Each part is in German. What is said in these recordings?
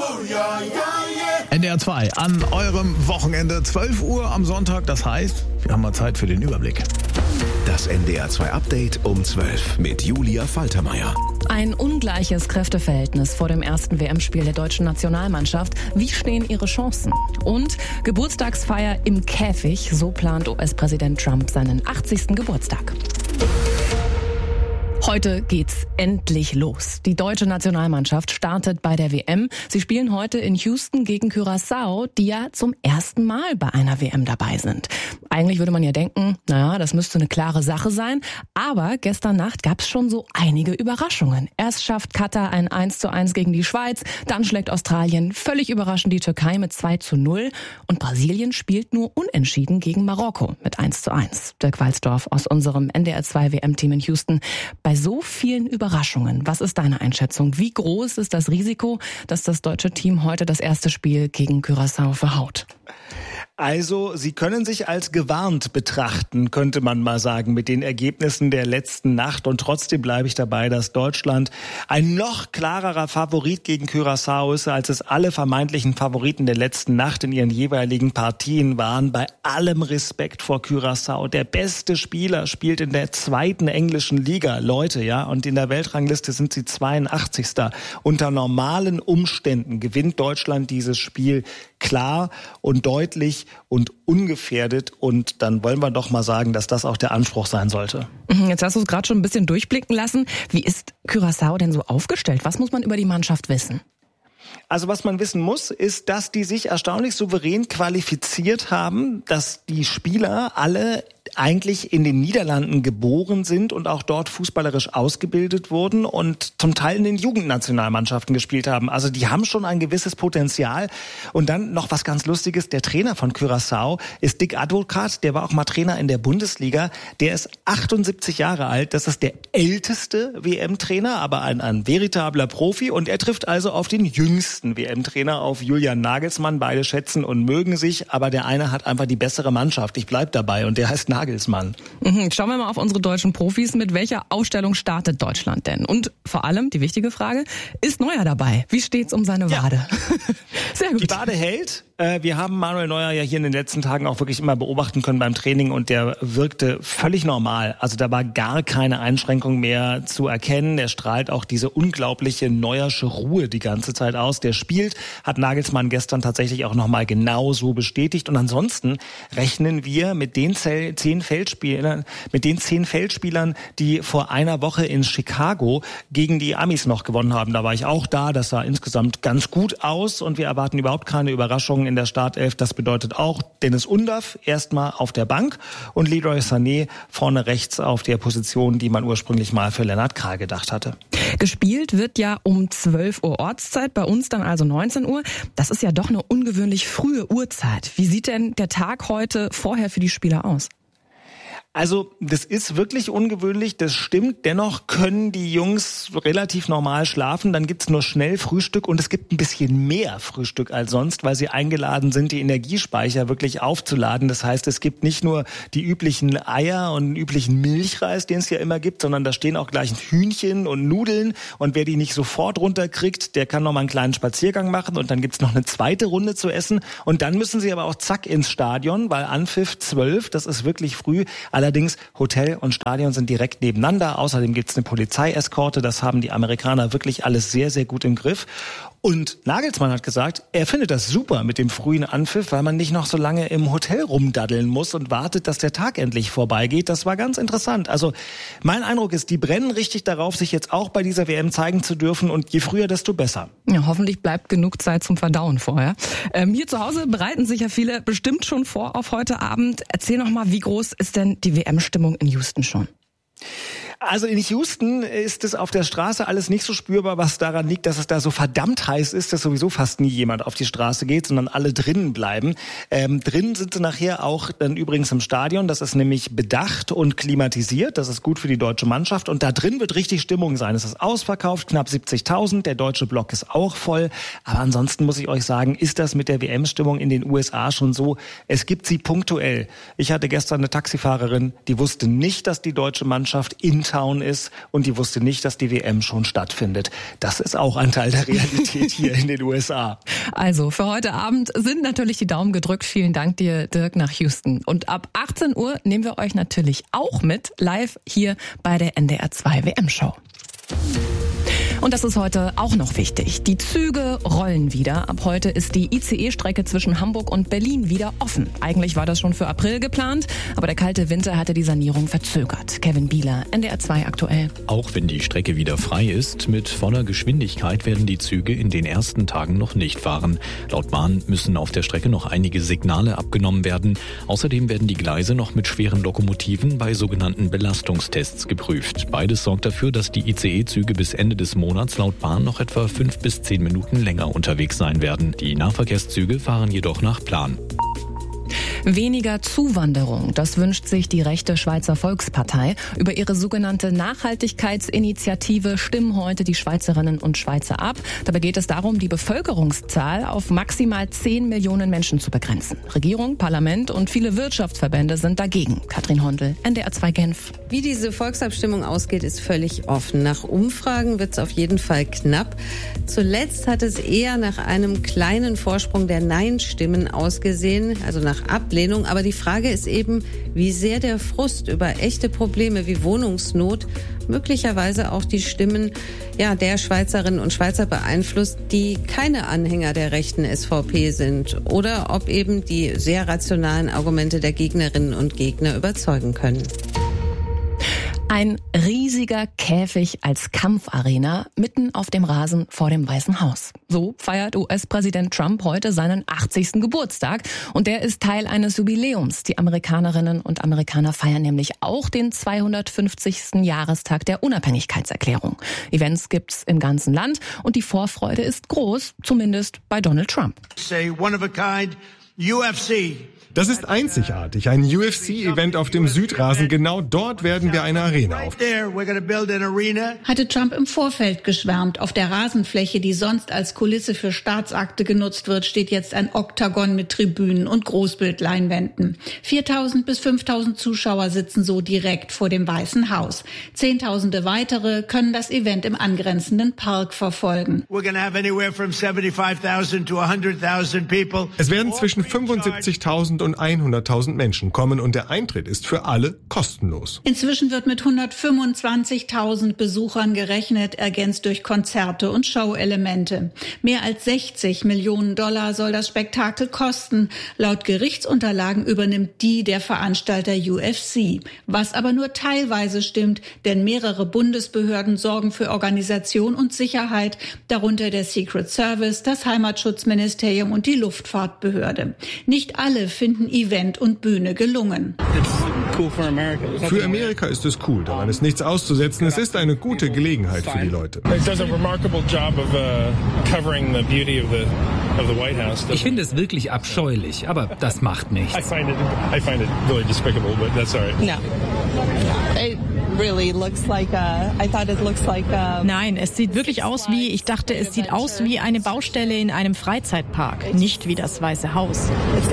NDR 2 an eurem Wochenende, 12 Uhr am Sonntag. Das heißt, wir haben mal Zeit für den Überblick. Das NDR 2 Update um 12 mit Julia Faltermeier. Ein ungleiches Kräfteverhältnis vor dem ersten WM-Spiel der deutschen Nationalmannschaft. Wie stehen ihre Chancen? Und Geburtstagsfeier im Käfig. So plant US-Präsident Trump seinen 80. Geburtstag. Heute geht's endlich los. Die deutsche Nationalmannschaft startet bei der WM. Sie spielen heute in Houston gegen Curaçao, die ja zum ersten Mal bei einer WM dabei sind. Eigentlich würde man ja denken, naja, das müsste eine klare Sache sein. Aber gestern Nacht gab's schon so einige Überraschungen. Erst schafft Katar ein 1:1 gegen die Schweiz, dann schlägt Australien völlig überraschend die Türkei mit 2:0 und Brasilien spielt nur unentschieden gegen Marokko mit 1:1. Dirk Walsdorf aus unserem NDR 2 WM-Team in Houston. Bei so vielen Überraschungen, was ist deine Einschätzung? Wie groß ist das Risiko, dass das deutsche Team heute das erste Spiel gegen Curaçao verhaut? Also, sie können sich als gewarnt betrachten, könnte man mal sagen, mit den Ergebnissen der letzten Nacht. Und trotzdem bleibe ich dabei, dass Deutschland ein noch klarerer Favorit gegen Curaçao ist, als es alle vermeintlichen Favoriten der letzten Nacht in ihren jeweiligen Partien waren. Bei allem Respekt vor Curaçao. Der beste Spieler spielt in der 2. englischen Liga. Leute, ja, und in der Weltrangliste sind sie 82. Unter normalen Umständen gewinnt Deutschland dieses Spiel klar und deutlich und ungefährdet. Und dann wollen wir doch mal sagen, dass das auch der Anspruch sein sollte. Jetzt hast du es gerade schon ein bisschen durchblicken lassen. Wie ist Curaçao denn so aufgestellt? Was muss man über die Mannschaft wissen? Also was man wissen muss, ist, dass die sich erstaunlich souverän qualifiziert haben, dass die Spieler alle eigentlich in den Niederlanden geboren sind und auch dort fußballerisch ausgebildet wurden und zum Teil in den Jugendnationalmannschaften gespielt haben. Also die haben schon ein gewisses Potenzial. Und dann noch was ganz Lustiges, der Trainer von Curaçao ist Dick Advocaat, der war auch mal Trainer in der Bundesliga. Der ist 78 Jahre alt, das ist der älteste WM-Trainer, aber ein veritabler Profi. Und er trifft also auf den jüngsten WM-Trainer, auf Julian Nagelsmann. Beide schätzen und mögen sich, aber der eine hat einfach die bessere Mannschaft. Ich bleib dabei und der heißt Nagelsmann. Schauen wir mal auf unsere deutschen Profis. Mit welcher Aufstellung startet Deutschland denn? Und vor allem, die wichtige Frage, ist Neuer dabei? Wie steht's um seine Wade? Ja. Sehr gut. Die Wade hält. Wir haben Manuel Neuer ja hier in den letzten Tagen auch wirklich immer beobachten können beim Training und der wirkte völlig normal. Also da war gar keine Einschränkung mehr zu erkennen. Er strahlt auch diese unglaubliche Neuersche Ruhe die ganze Zeit aus. Der spielt, hat Nagelsmann gestern tatsächlich auch nochmal genau so bestätigt. Und ansonsten rechnen wir mit den 10 Feldspielern, die vor einer Woche in Chicago gegen die Amis noch gewonnen haben. Da war ich auch da. Das sah insgesamt ganz gut aus und wir erwarten überhaupt keine Überraschungen in der Startelf. Das bedeutet auch Dennis Undav erstmal auf der Bank und Leroy Sané vorne rechts auf der Position, die man ursprünglich mal für Lennart Kral gedacht hatte. Gespielt wird ja um 12 Uhr Ortszeit, bei uns dann also 19 Uhr. Das ist ja doch eine ungewöhnlich frühe Uhrzeit. Wie sieht denn der Tag heute vorher für die Spieler aus? Also das ist wirklich ungewöhnlich, das stimmt. Dennoch können die Jungs relativ normal schlafen. Dann gibt's nur schnell Frühstück und es gibt ein bisschen mehr Frühstück als sonst, weil sie eingeladen sind, die Energiespeicher wirklich aufzuladen. Das heißt, es gibt nicht nur die üblichen Eier und den üblichen Milchreis, den es ja immer gibt, sondern da stehen auch gleich Hühnchen und Nudeln. Und wer die nicht sofort runterkriegt, der kann noch mal einen kleinen Spaziergang machen und dann gibt's noch eine zweite Runde zu essen. Und dann müssen sie aber auch zack ins Stadion, weil Anpfiff 12, das ist wirklich früh. Allerdings, Hotel und Stadion sind direkt nebeneinander. Außerdem gibt's eine Polizeieskorte. Das haben die Amerikaner wirklich alles sehr, sehr gut im Griff. Und Nagelsmann hat gesagt, er findet das super mit dem frühen Anpfiff, weil man nicht noch so lange im Hotel rumdaddeln muss und wartet, dass der Tag endlich vorbeigeht. Das war ganz interessant. Also mein Eindruck ist, die brennen richtig darauf, sich jetzt auch bei dieser WM zeigen zu dürfen. Und je früher, desto besser. Ja, hoffentlich bleibt genug Zeit zum Verdauen vorher. Hier zu Hause bereiten sich ja viele bestimmt schon vor auf heute Abend. Erzähl noch mal, wie groß ist denn die WM-Stimmung in Houston schon? Also in Houston ist es auf der Straße alles nicht so spürbar, was daran liegt, dass es da so verdammt heiß ist, dass sowieso fast nie jemand auf die Straße geht, sondern alle drinnen bleiben. Drinnen sind sie nachher auch dann übrigens im Stadion. Das ist nämlich bedacht und klimatisiert. Das ist gut für die deutsche Mannschaft. Und da drin wird richtig Stimmung sein. Es ist ausverkauft, knapp 70.000. Der deutsche Block ist auch voll. Aber ansonsten muss ich euch sagen, ist das mit der WM-Stimmung in den USA schon so. Es gibt sie punktuell. Ich hatte gestern eine Taxifahrerin, die wusste nicht, dass die deutsche Mannschaft in Boomtown ist und die wusste nicht, dass die WM schon stattfindet. Das ist auch ein Teil der Realität hier in den USA. Also für heute Abend sind natürlich die Daumen gedrückt. Vielen Dank dir, Dirk, nach Houston. Und ab 18 Uhr nehmen wir euch natürlich auch mit, live hier bei der NDR 2 WM-Show. Und das ist heute auch noch wichtig. Die Züge rollen wieder. Ab heute ist die ICE-Strecke zwischen Hamburg und Berlin wieder offen. Eigentlich war das schon für April geplant, aber der kalte Winter hatte die Sanierung verzögert. Kevin Bieler, NDR 2 aktuell. Auch wenn die Strecke wieder frei ist, mit voller Geschwindigkeit werden die Züge in den ersten Tagen noch nicht fahren. Laut Bahn müssen auf der Strecke noch einige Signale abgenommen werden. Außerdem werden die Gleise noch mit schweren Lokomotiven bei sogenannten Belastungstests geprüft. Beides sorgt dafür, dass die ICE-Züge bis Ende des Monats laut Bahn noch etwa 5 bis 10 Minuten länger unterwegs sein werden. Die Nahverkehrszüge fahren jedoch nach Plan. Weniger Zuwanderung, das wünscht sich die rechte Schweizer Volkspartei. Über ihre sogenannte Nachhaltigkeitsinitiative stimmen heute die Schweizerinnen und Schweizer ab. Dabei geht es darum, die Bevölkerungszahl auf maximal 10 Millionen Menschen zu begrenzen. Regierung, Parlament und viele Wirtschaftsverbände sind dagegen. Katrin Hondel, NDR 2 Genf. Wie diese Volksabstimmung ausgeht, ist völlig offen. Nach Umfragen wird es auf jeden Fall knapp. Zuletzt hat es eher nach einem kleinen Vorsprung der Nein-Stimmen ausgesehen, also nach Ablehnung. Aber die Frage ist eben, wie sehr der Frust über echte Probleme wie Wohnungsnot möglicherweise auch die Stimmen der Schweizerinnen und Schweizer beeinflusst, die keine Anhänger der rechten SVP sind. Oder ob eben die sehr rationalen Argumente der Gegnerinnen und Gegner überzeugen können. Ein riesiger Käfig als Kampfarena mitten auf dem Rasen vor dem Weißen Haus. So feiert US-Präsident Trump heute seinen 80. Geburtstag. Und der ist Teil eines Jubiläums. Die Amerikanerinnen und Amerikaner feiern nämlich auch den 250. Jahrestag der Unabhängigkeitserklärung. Events gibt's im ganzen Land und die Vorfreude ist groß, zumindest bei Donald Trump. Say one of a kind, UFC. Das ist einzigartig, ein UFC-Event auf dem Südrasen. Genau dort werden wir eine Arena aufbauen. Hatte Trump im Vorfeld geschwärmt. Auf der Rasenfläche, die sonst als Kulisse für Staatsakte genutzt wird, steht jetzt ein Oktagon mit Tribünen und Großbildleinwänden. 4.000 bis 5.000 Zuschauer sitzen so direkt vor dem Weißen Haus. Zehntausende weitere können das Event im angrenzenden Park verfolgen. Es werden zwischen 75.000 und 100.000 Menschen kommen und der Eintritt ist für alle kostenlos. Inzwischen wird mit 125.000 Besuchern gerechnet, ergänzt durch Konzerte und Showelemente. Mehr als 60 Millionen $, soll das Spektakel kosten. Laut Gerichtsunterlagen übernimmt die der Veranstalter UFC. Was aber nur teilweise stimmt, denn mehrere Bundesbehörden sorgen für Organisation und Sicherheit, darunter der Secret Service, das Heimatschutzministerium und die Luftfahrtbehörde. Nicht alle finden Event und Bühne gelungen. Für Amerika ist es cool, daran ist nichts auszusetzen. Es ist eine gute Gelegenheit für die Leute. Ich finde es wirklich abscheulich, aber das macht nichts. Nein, es sieht wirklich aus wie, ich dachte, es sieht aus wie eine Baustelle in einem Freizeitpark, nicht wie das Weiße Haus.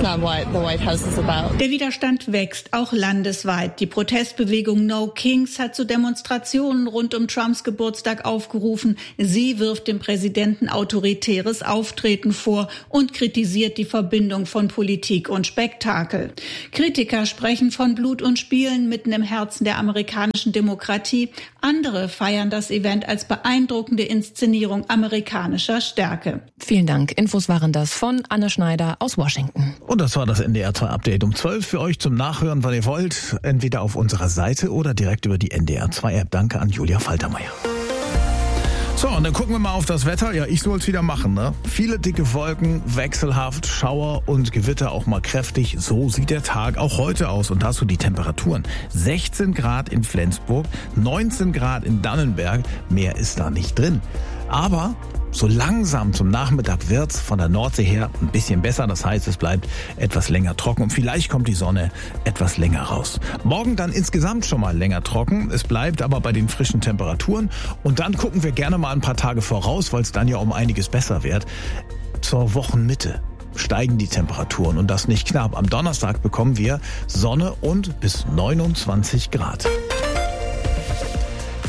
Der Widerstand wächst, auch landesweit. Die Protestbewegung No Kings hat zu Demonstrationen rund um Trumps Geburtstag aufgerufen. Sie wirft dem Präsidenten autoritäres Auftreten vor und kritisiert die Verbindung von Politik und Spektakel. Kritiker sprechen von Blut und Spielen mitten im Herzen der amerikanischen Demokratie. Andere feiern das Event als beeindruckende Inszenierung amerikanischer Stärke. Vielen Dank. Infos waren das von Anne Schneider aus Washington. Und das war das NDR 2 Update um 12 für euch zum Nachhören, wann ihr wollt. Entweder auf unserer Seite oder direkt über die NDR 2 App. Danke an Julia Faltermeier. So, und dann gucken wir mal auf das Wetter. Ja, ich soll es wieder machen, ne? Viele dicke Wolken, wechselhaft, Schauer und Gewitter auch mal kräftig. So sieht der Tag auch heute aus. Und da hast du die Temperaturen. 16 Grad in Flensburg, 19 Grad in Dannenberg. Mehr ist da nicht drin. Aber so langsam zum Nachmittag wird's von der Nordsee her ein bisschen besser. Das heißt, es bleibt etwas länger trocken und vielleicht kommt die Sonne etwas länger raus. Morgen dann insgesamt schon mal länger trocken. Es bleibt aber bei den frischen Temperaturen. Und dann gucken wir gerne mal ein paar Tage voraus, weil es dann ja um einiges besser wird. Zur Wochenmitte steigen die Temperaturen und das nicht knapp. Am Donnerstag bekommen wir Sonne und bis 29 Grad.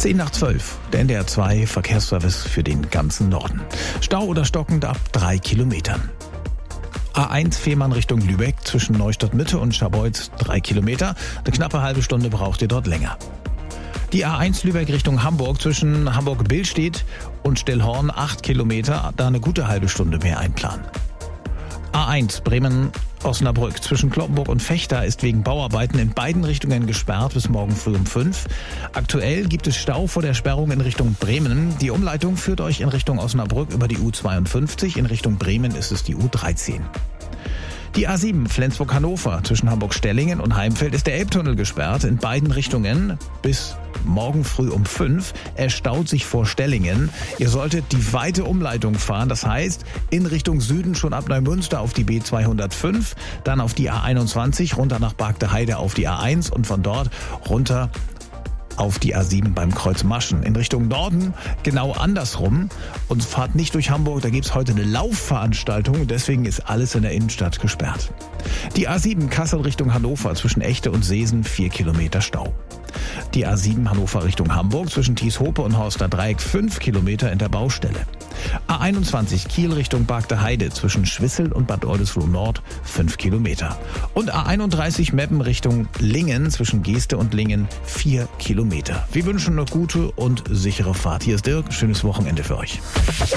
10:10, der NDR 2 Verkehrsservice für den ganzen Norden. Stau oder stockend ab 3 Kilometern. A1 Fehmarn Richtung Lübeck zwischen Neustadt Mitte und Scharbeutz 3 Kilometer. Eine knappe halbe Stunde braucht ihr dort länger. Die A1 Lübeck Richtung Hamburg zwischen Hamburg-Billstedt und Stellhorn 8 Kilometer, da eine gute halbe Stunde mehr einplanen. A1 Bremen-Osnabrück zwischen Cloppenburg und Vechta ist wegen Bauarbeiten in beiden Richtungen gesperrt bis morgen früh um 5. Aktuell gibt es Stau vor der Sperrung in Richtung Bremen. Die Umleitung führt euch in Richtung Osnabrück über die U52. In Richtung Bremen ist es die U13. Die A7 Flensburg-Hannover zwischen Hamburg-Stellingen und Heimfeld ist der Elbtunnel gesperrt in beiden Richtungen bis morgen früh um 5. Er staut sich vor Stellingen. Ihr solltet die weite Umleitung fahren. Das heißt, in Richtung Süden schon ab Neumünster auf die B205, dann auf die A21, runter nach Bargteheide auf die A1 und von dort runter auf die A7 beim Kreuz Maschen. In Richtung Norden genau andersrum und fahrt nicht durch Hamburg. Da gibt's heute eine Laufveranstaltung und deswegen ist alles in der Innenstadt gesperrt. Die A7 Kassel Richtung Hannover zwischen Echte und Seesen 4 Kilometer Stau. Die A7 Hannover Richtung Hamburg zwischen Thieshope und Horster Dreieck 5 Kilometer in der Baustelle. A21 Kiel Richtung Bargteheide zwischen Schwissel und Bad Oldesloe Nord 5 Kilometer. Und A31 Meppen Richtung Lingen zwischen Geeste und Lingen 4 Kilometer. Wir wünschen eine gute und sichere Fahrt. Hier ist Dirk, schönes Wochenende für euch.